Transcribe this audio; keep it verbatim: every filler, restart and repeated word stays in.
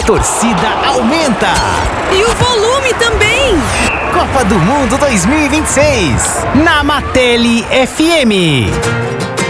torcida aumenta. E o volume também. Copa do Mundo dois mil e vinte e seis, na Matele F M.